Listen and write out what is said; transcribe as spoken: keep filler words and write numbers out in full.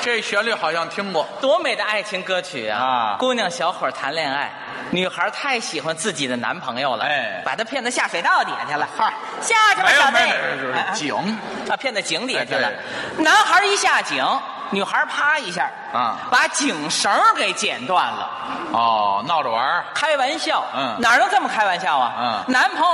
这旋律好像听过。 多美的爱情歌曲啊！ 啊姑娘小伙谈恋爱，女孩太喜欢自己的男朋友了， 哎把他骗到下水道底下去了。 嗨， 下去吧， 没有小妹。 没有没有，就是井。 啊，骗到井底下去了哎。 男孩一下井，女孩啪一下啊把井绳给剪断了。 哦，闹着玩儿。 开玩笑， 嗯哪能这么开玩笑啊？ 嗯男朋友